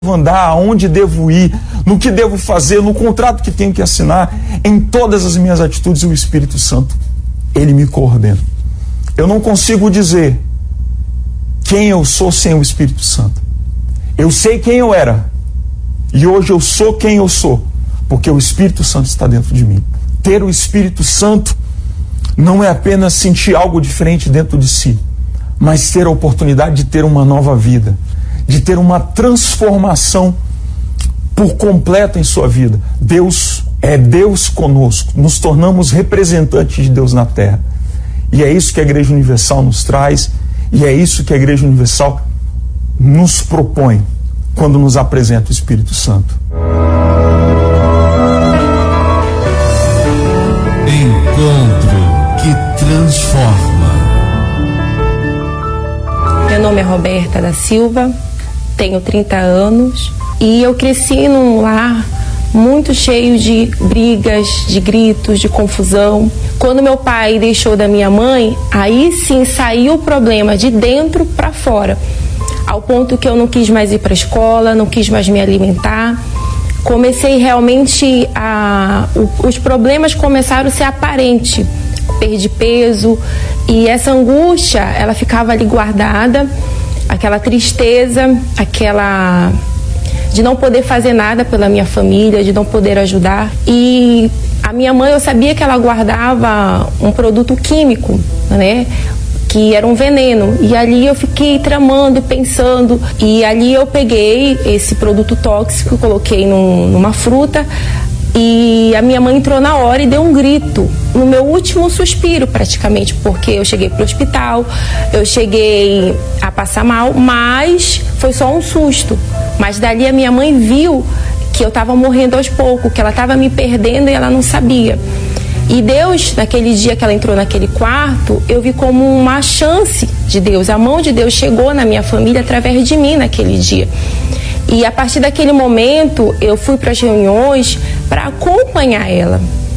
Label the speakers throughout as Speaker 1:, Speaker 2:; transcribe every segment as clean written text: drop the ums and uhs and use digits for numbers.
Speaker 1: andar, aonde devo ir, no que devo fazer, no contrato que tenho que assinar, em todas as minhas atitudes, o Espírito Santo, ele me coordena. Eu não consigo dizer quem eu sou sem o Espírito Santo. Eu sei quem eu era e hoje eu sou quem eu sou, porque o Espírito Santo está dentro de mim. Ter o Espírito Santo não é apenas sentir algo diferente dentro de si, mas ter a oportunidade de ter uma nova vida, de ter uma transformação por completo em sua vida. Deus é Deus conosco, nos tornamos representantes de Deus na terra. E é isso que a Igreja Universal nos traz, e é isso que a Igreja Universal nos propõe quando nos apresenta o Espírito Santo.
Speaker 2: Encontro que transforma.
Speaker 3: Meu nome é Roberta da Silva, tenho 30 anos e eu cresci num lar muito cheio de brigas, de gritos, de confusão. Quando meu pai deixou da minha mãe, aí sim saiu o problema de dentro para fora, ao ponto que eu não quis mais ir para a escola, não quis mais me alimentar. Comecei realmente os problemas começaram a ser aparentes. Perdi peso e essa angústia, ela ficava ali guardada, aquela tristeza, aquela de não poder fazer nada pela minha família, de não poder ajudar. E a minha mãe, eu sabia que ela guardava um produto químico, né? Que era um veneno, e ali eu fiquei tramando, pensando, e ali eu peguei esse produto tóxico, coloquei numa fruta, e a minha mãe entrou na hora e deu um grito, no meu último suspiro praticamente, porque eu cheguei para o hospital, eu cheguei a passar mal, mas foi só um susto. Mas dali a minha mãe viu que eu estava morrendo aos poucos, que ela estava me perdendo e ela não sabia. E Deus, naquele dia que ela entrou naquele quarto, eu vi como uma chance de Deus. A mão de Deus chegou na minha família através de mim naquele dia. E a partir daquele momento, eu fui para as reuniões para acompanhar ela.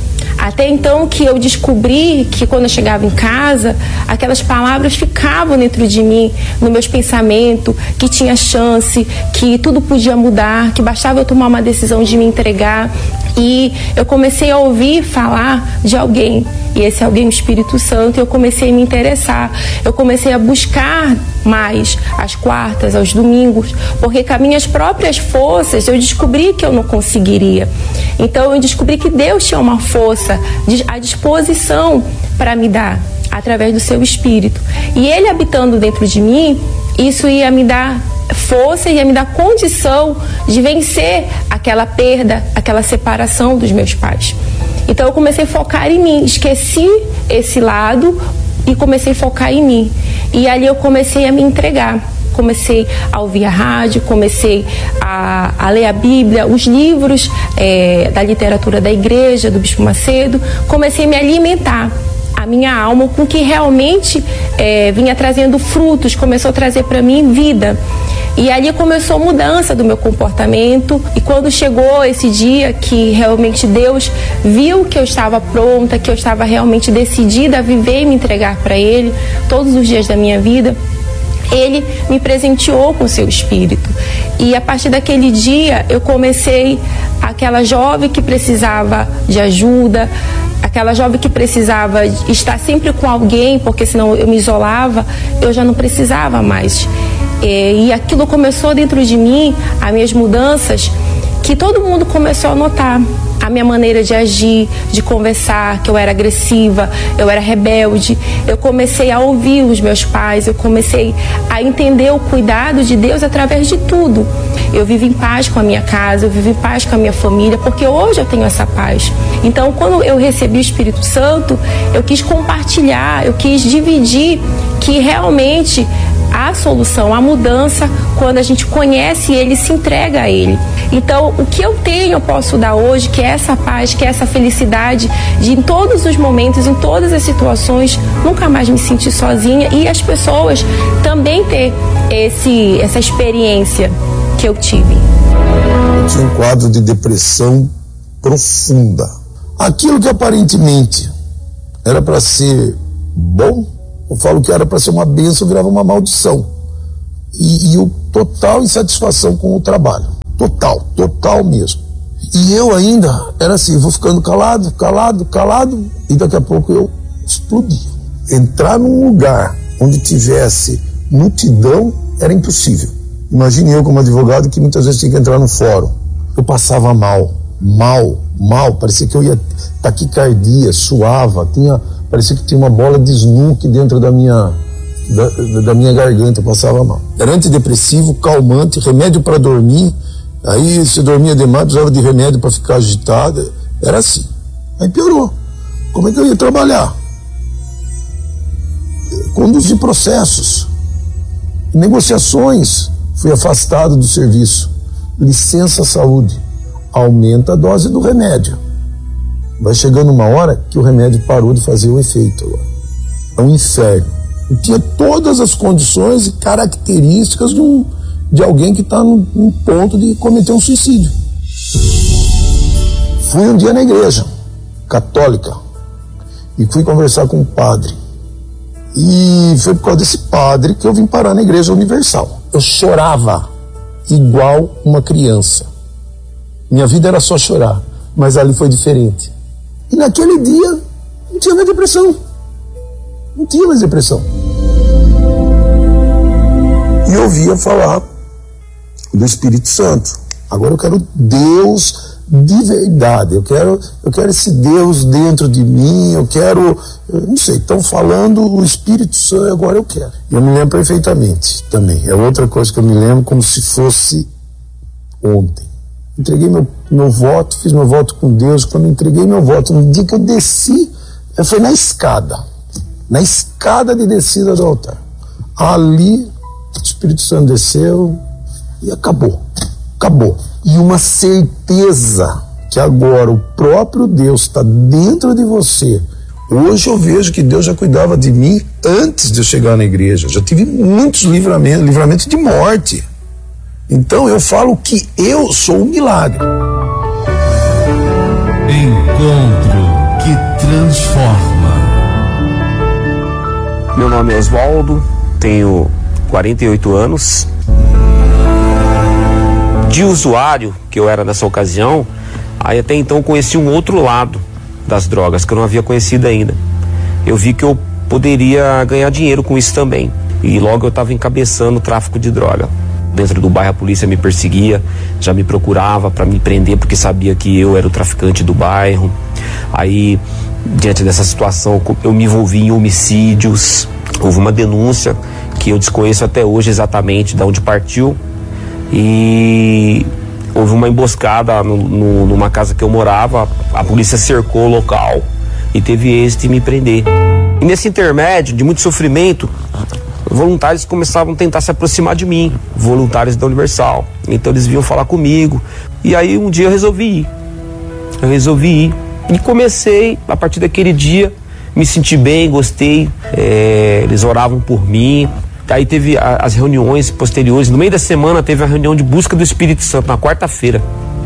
Speaker 3: Até então que eu descobri que quando eu chegava em casa, aquelas palavras ficavam dentro de mim, nos meus pensamentos, que tinha chance, que tudo podia mudar, que bastava eu tomar uma decisão de me entregar. E eu comecei a ouvir falar de alguém, e esse alguém é o Espírito Santo, e eu comecei a me interessar. Eu comecei a buscar mais às quartas, aos domingos, porque com as minhas próprias forças eu descobri que eu não conseguiria. Então eu descobri que Deus tinha uma força à disposição para me dar, através do seu Espírito. E Ele habitando dentro de mim, isso ia me dar força, ia me dar condição de vencer aquela perda, aquela separação dos meus pais. Então eu comecei a focar em mim, esqueci esse lado e comecei a focar em mim. E ali eu comecei a me entregar. Comecei a ouvir a rádio, comecei a ler a Bíblia, os livros da literatura da igreja, do Bispo Macedo. Comecei a me alimentar a minha alma com que realmente vinha trazendo frutos, começou a trazer para mim vida. E ali começou a mudança do meu comportamento. E quando chegou esse dia que realmente Deus viu que eu estava pronta, que eu estava realmente decidida a viver e me entregar para Ele todos os dias da minha vida, Ele me presenteou com o seu Espírito. E a partir daquele dia eu comecei, aquela jovem que precisava de ajuda, aquela jovem que precisava estar sempre com alguém, porque senão eu me isolava, eu já não precisava mais. E aquilo começou dentro de mim, as minhas mudanças, que todo mundo começou a notar. A minha maneira de agir, de conversar, que eu era agressiva, eu era rebelde. Eu comecei a ouvir os meus pais, eu comecei a entender o cuidado de Deus através de tudo. Eu vivo em paz com a minha casa, eu vivo em paz com a minha família, porque hoje eu tenho essa paz. Então, quando eu recebi o Espírito Santo, eu quis compartilhar, eu quis dividir que realmente a solução, a mudança, quando a gente conhece Ele e se entrega a Ele. Então, o que eu tenho, eu posso dar hoje, que é essa paz, que é essa felicidade, de em todos os momentos, em todas as situações, nunca mais me sentir sozinha e as pessoas também ter essa experiência que eu tive.
Speaker 4: Eu tinha um quadro de depressão profunda. Aquilo que aparentemente era para ser bom, eu falo que era para ser uma bênção, virava uma maldição. E o total insatisfação com o trabalho. total mesmo. E eu ainda era assim, vou ficando calado, e daqui a pouco eu explodia. Entrar num lugar onde tivesse multidão era impossível. Imagine eu como advogado que muitas vezes tinha que entrar no fórum. Eu passava mal, parecia que eu ia taquicardia, suava, parecia que tinha uma bola de snooker dentro da minha garganta, eu passava mal. Era antidepressivo, calmante, remédio para dormir, aí se dormia demais, precisava de remédio para ficar agitada, era assim. Aí piorou. Como é que eu ia trabalhar? Conduzir processos, negociações, fui afastado do serviço. Licença saúde, aumenta a dose do remédio. Vai chegando uma hora que o remédio parou de fazer o efeito agora. É um inferno. Eu tinha todas as condições e características de alguém que está num ponto de cometer um suicídio. Fui um dia na igreja católica e fui conversar com um padre. E foi por causa desse padre que eu vim parar na Igreja Universal. Eu chorava igual uma criança. Minha vida era só chorar, mas ali foi diferente. E naquele dia não tinha mais depressão. Não tinha mais depressão. E eu ouvia falar do Espírito Santo. Agora eu quero Deus de verdade, eu quero esse Deus dentro de mim, eu não sei, estão falando o Espírito Santo, agora eu quero. Eu me lembro perfeitamente também, é outra coisa que eu me lembro como se fosse ontem. Entreguei meu voto, fiz meu voto com Deus. Quando entreguei meu voto, no dia que eu desci, foi na escada de descida do altar. Ali, o Espírito Santo desceu e acabou. E uma certeza que agora o próprio Deus está dentro de você. Hoje eu vejo que Deus já cuidava de mim antes de eu chegar na igreja. Já tive muitos livramentos de morte. Então eu falo que eu sou um milagre.
Speaker 2: Encontro que transforma.
Speaker 5: Meu nome é Oswaldo, tenho 48 anos. De usuário que eu era nessa ocasião, aí até então conheci um outro lado das drogas que eu não havia conhecido ainda. Eu vi que eu poderia ganhar dinheiro com isso também, e logo eu estava encabeçando o tráfico de droga. Dentro do bairro a polícia me perseguia, já me procurava para me prender porque sabia que eu era o traficante do bairro. Aí, diante dessa situação, eu me envolvi em homicídios. Houve uma denúncia que eu desconheço até hoje exatamente de onde partiu. E houve uma emboscada numa casa que eu morava, a polícia cercou o local e teve êxito em me prender. E nesse intermédio de muito sofrimento, voluntários começavam a tentar se aproximar de mim, voluntários da Universal. Então eles vinham falar comigo, e aí um dia eu resolvi ir. E comecei, a partir daquele dia, me senti bem, gostei, eles oravam por mim. Aí teve as reuniões posteriores. No meio da semana teve a reunião de busca do Espírito Santo, na quarta-feira.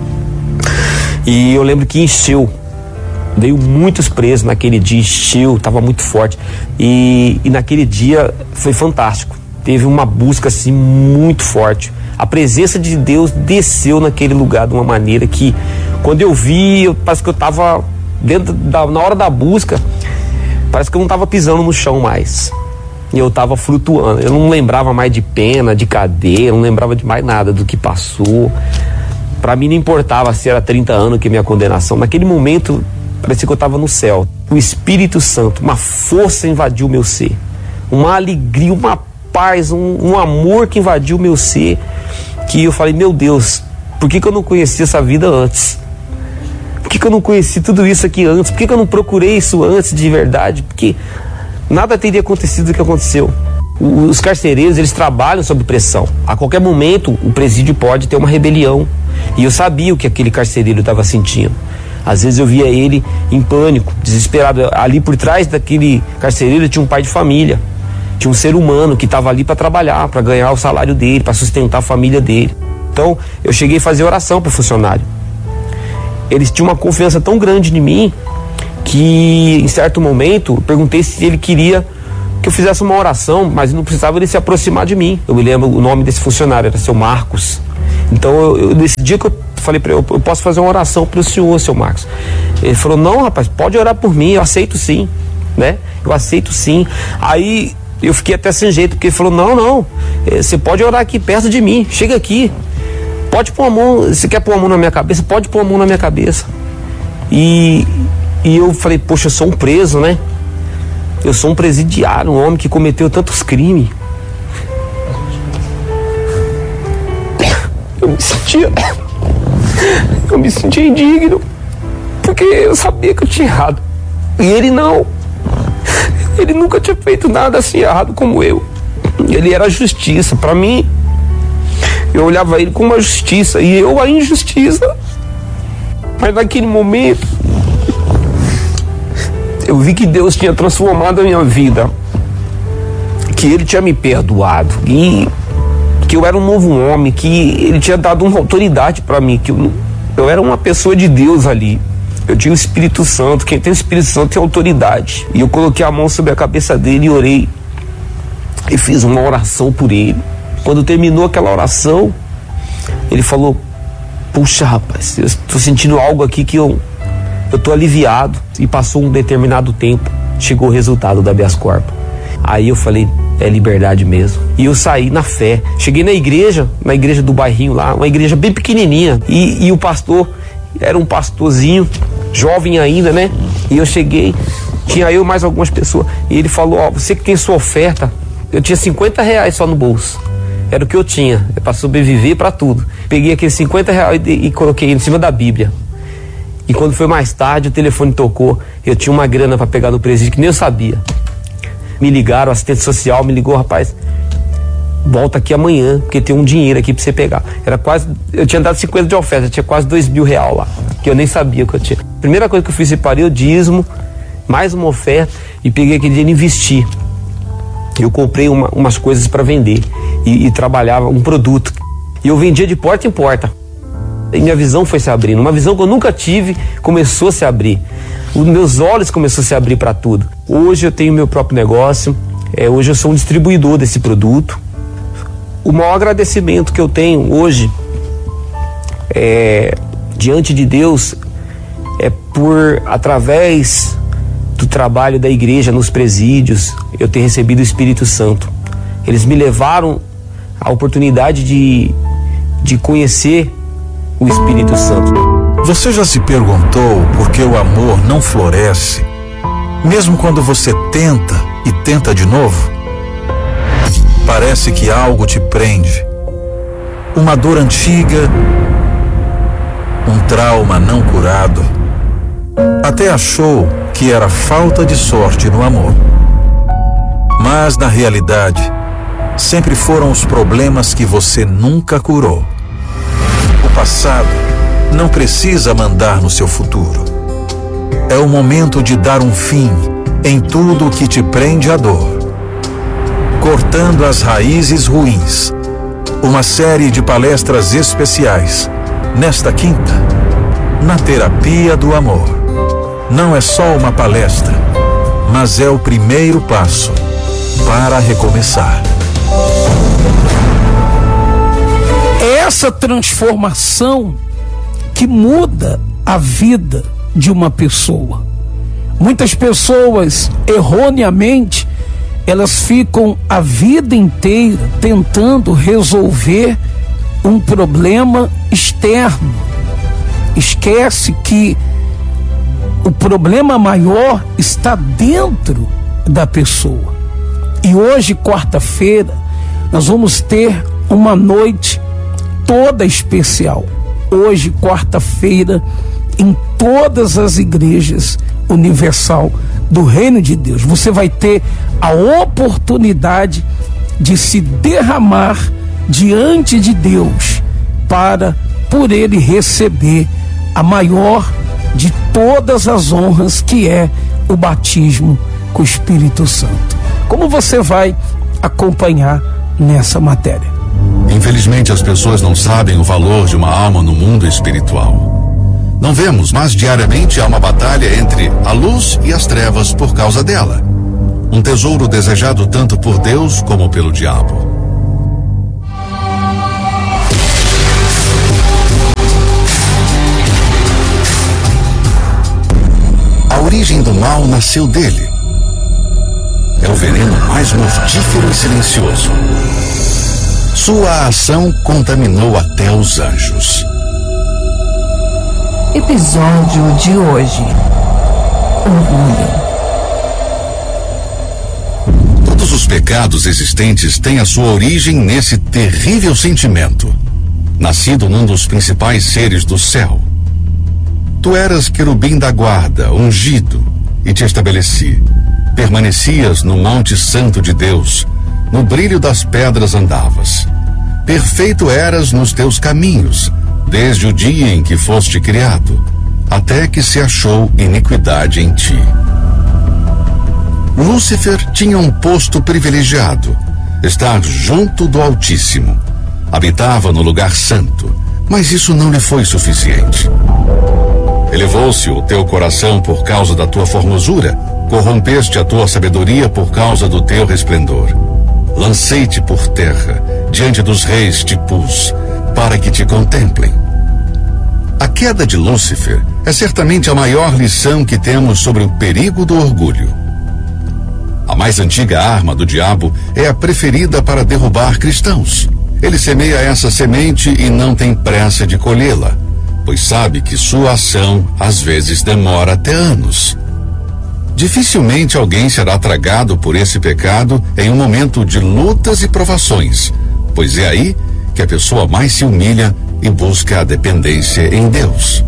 Speaker 5: E eu lembro que encheu. Veio muitos presos naquele dia, encheu, estava muito forte. E naquele dia foi fantástico. Teve uma busca assim muito forte. A presença de Deus desceu naquele lugar de uma maneira que, quando eu vi, parece que eu estava na hora da busca, parece que eu não estava pisando no chão mais. E eu estava flutuando. Eu não lembrava mais de pena, de cadeia, não lembrava de mais nada do que passou. Para mim não importava se era 30 anos que minha condenação. Naquele momento, parecia que eu estava no céu. O Espírito Santo, uma força invadiu o meu ser. Uma alegria, uma paz, um amor que invadiu o meu ser. Que eu falei, meu Deus, por que eu não conheci essa vida antes? Por que eu não conheci tudo isso aqui antes? Por que eu não procurei isso antes de verdade? Porque nada teria acontecido do que aconteceu. Os carcereiros, eles trabalham sob pressão. A qualquer momento, o presídio pode ter uma rebelião. E eu sabia o que aquele carcereiro estava sentindo. Às vezes eu via ele em pânico, desesperado. Ali por trás daquele carcereiro tinha um pai de família. Tinha um ser humano que estava ali para trabalhar, para ganhar o salário dele, para sustentar a família dele. Então, eu cheguei a fazer oração para o funcionário. Eles tinham uma confiança tão grande em mim que, em certo momento, eu perguntei se ele queria que eu fizesse uma oração, mas não precisava ele se aproximar de mim. Eu me lembro o nome desse funcionário, era seu Marcos. Então nesse dia que eu falei para ele, eu posso fazer uma oração para o senhor, seu Marcos. Ele falou, não, rapaz, pode orar por mim, eu aceito sim, né? Eu aceito sim. Aí eu fiquei até sem jeito, porque ele falou, não, você pode orar aqui perto de mim, chega aqui, pode pôr a mão, você quer pôr a mão na minha cabeça? Pode pôr a mão na minha cabeça. E eu falei, poxa, eu sou um preso, né? Eu sou um presidiário, um homem que cometeu tantos crimes. Eu me sentia indigno, porque eu sabia que eu tinha errado. E ele não. Ele nunca tinha feito nada assim errado como eu. Ele era a justiça. Para mim, eu olhava ele como a justiça e eu a injustiça. Mas naquele momento, eu vi que Deus tinha transformado a minha vida, que Ele tinha me perdoado e que eu era um novo homem, que Ele tinha dado uma autoridade para mim, que eu era uma pessoa de Deus ali. Eu tinha o Espírito Santo. Quem tem o Espírito Santo tem autoridade. E eu coloquei a mão sobre a cabeça dele e orei e fiz uma oração por ele. Quando terminou aquela oração, ele falou, puxa, rapaz, eu estou sentindo algo aqui que eu estou aliviado. E passou um determinado tempo, chegou o resultado da habeas corpus. Aí eu falei, é liberdade mesmo. E eu saí na fé. Cheguei na igreja do bairrinho lá, uma igreja bem pequenininha. E o pastor era um pastorzinho, jovem ainda, né? E eu cheguei, tinha eu mais algumas pessoas. E ele falou, ó, você que tem sua oferta. Eu tinha R$50 só no bolso. Era o que eu tinha, é para sobreviver, para tudo. Peguei aqueles R$50 e coloquei em cima da Bíblia. E quando foi mais tarde, o telefone tocou. Eu tinha uma grana para pegar no presídio que nem eu sabia. Me ligaram, o assistente social me ligou, rapaz, volta aqui amanhã, porque tem um dinheiro aqui para você pegar. Eu tinha dado 50 de oferta, tinha quase R$2.000 lá, que eu nem sabia que eu tinha. Primeira coisa que eu fiz, separei o dízimo, mais uma oferta, e peguei aquele dinheiro e investi. Eu comprei umas coisas para vender e trabalhava um produto. E eu vendia de porta em porta. E minha visão foi se abrindo. Uma visão que eu nunca tive começou a se abrir. Os meus olhos começaram a se abrir para tudo. Hoje eu tenho meu próprio negócio. Hoje eu sou um distribuidor desse produto. O maior agradecimento que eu tenho hoje diante de Deus é por, através do trabalho da igreja nos presídios, eu ter recebido o Espírito Santo. Eles me levaram a oportunidade de conhecer o Espírito Santo.
Speaker 6: Você já se perguntou por que o amor não floresce, mesmo quando você tenta e tenta de novo? Parece que algo te prende. Uma dor antiga, um trauma não curado. Até achou que era falta de sorte no amor. Mas, na realidade, sempre foram os problemas que você nunca curou. O passado não precisa mandar no seu futuro. É o momento de dar um fim em tudo que te prende à dor. Cortando as raízes ruins. Uma série de palestras especiais. Nesta quinta, na Terapia do Amor. Não é só uma palestra, mas é o primeiro passo para recomeçar.
Speaker 7: Essa transformação que muda a vida de uma pessoa. Muitas pessoas, erroneamente, elas ficam a vida inteira tentando resolver um problema externo. Esquece que o problema maior está dentro da pessoa. E hoje, quarta-feira, nós vamos ter uma noite toda especial. Hoje, quarta-feira, em todas as igrejas universal do Reino de Deus, você vai ter a oportunidade de se derramar diante de Deus para, por Ele, receber a maior de todas as honras, que é o batismo com o Espírito Santo. Como você vai acompanhar nessa matéria?
Speaker 8: Infelizmente, as pessoas não sabem o valor de uma alma no mundo espiritual. Não vemos, mas diariamente há uma batalha entre a luz e as trevas por causa dela. Um tesouro desejado tanto por Deus como pelo diabo. mal nasceu dele. É o veneno mais mortífero e silencioso. Sua ação contaminou até os anjos.
Speaker 9: Episódio de hoje: orgulho.
Speaker 8: Todos os pecados existentes têm a sua origem nesse terrível sentimento, nascido num dos principais seres do céu. Tu eras querubim da guarda, ungido, e te estabeleci. Permanecias no monte santo de Deus, no brilho das pedras andavas. Perfeito eras nos teus caminhos, desde o dia em que foste criado, até que se achou iniquidade em ti. Lúcifer tinha um posto privilegiado, estar junto do Altíssimo. Habitava no lugar santo, mas isso não lhe foi suficiente. Elevou-se o teu coração por causa da tua formosura, corrompeste a tua sabedoria por causa do teu resplendor. Lancei-te por terra, diante dos reis te pus, para que te contemplem. A queda de Lúcifer é certamente a maior lição que temos sobre o perigo do orgulho. A mais antiga arma do diabo é a preferida para derrubar cristãos. Ele semeia essa semente e não tem pressa de colhê-la, pois sabe que sua ação às vezes demora até anos. Dificilmente alguém será tragado por esse pecado em um momento de lutas e provações, pois é aí que a pessoa mais se humilha e busca a dependência em Deus.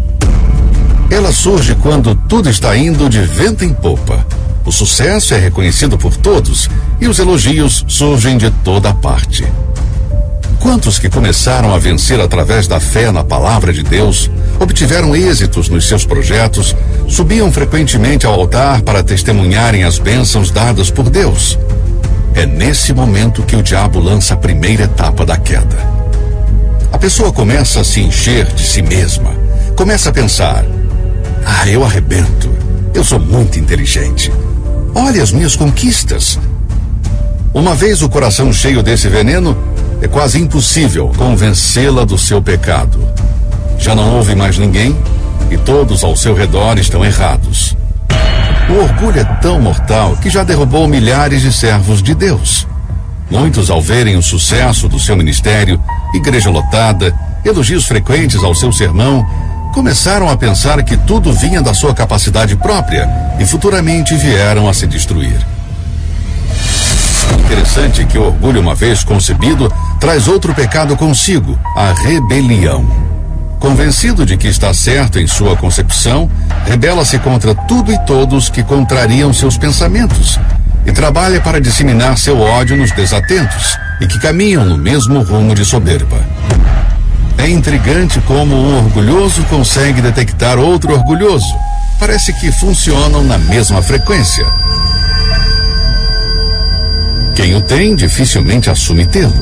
Speaker 8: Ela surge quando tudo está indo de vento em popa. O sucesso é reconhecido por todos e os elogios surgem de toda parte. Quantos que começaram a vencer através da fé na palavra de Deus, obtiveram êxitos nos seus projetos, subiam frequentemente ao altar para testemunharem as bênçãos dadas por Deus? É nesse momento que o diabo lança a primeira etapa da queda. A pessoa começa a se encher de si mesma, começa a pensar: eu arrebento, eu sou muito inteligente, olha as minhas conquistas. Uma vez o coração cheio desse veneno, é quase impossível convencê-la do seu pecado. Já não ouve mais ninguém e todos ao seu redor estão errados. O orgulho é tão mortal que já derrubou milhares de servos de Deus. Muitos, ao verem o sucesso do seu ministério, igreja lotada, elogios frequentes ao seu sermão, começaram a pensar que tudo vinha da sua capacidade própria e futuramente vieram a se destruir. Interessante que o orgulho, uma vez concebido, traz outro pecado consigo, a rebelião. Convencido de que está certo em sua concepção, rebela-se contra tudo e todos que contrariam seus pensamentos e trabalha para disseminar seu ódio nos desatentos e que caminham no mesmo rumo de soberba. É intrigante como um orgulhoso consegue detectar outro orgulhoso. Parece que funcionam na mesma frequência. Quem o tem dificilmente assume tê-lo.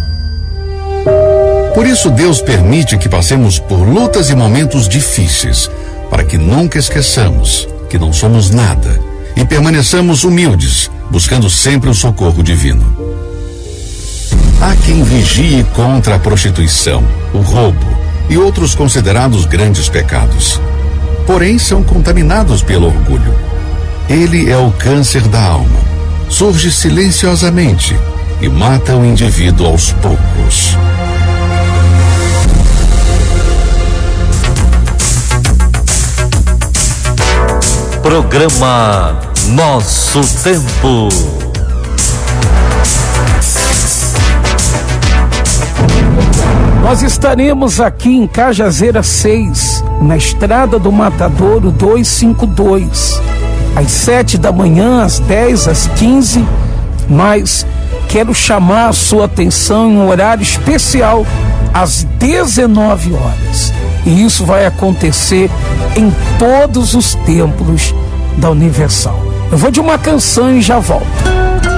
Speaker 8: Por isso Deus permite que passemos por lutas e momentos difíceis, para que nunca esqueçamos que não somos nada e permaneçamos humildes, buscando sempre o socorro divino. Há quem vigie contra a prostituição, o roubo e outros considerados grandes pecados. Porém, são contaminados pelo orgulho. Ele é o câncer da alma. Surge silenciosamente e mata o indivíduo aos poucos.
Speaker 2: Programa Nosso Tempo.
Speaker 7: Nós estaremos aqui em Cajazeira 6, na Estrada do Matadouro 252, às 7 da manhã, às 10, às 15, mas quero chamar a sua atenção em um horário especial, às 19 horas. E isso vai acontecer em todos os templos da Universal. Eu vou de uma canção e já volto.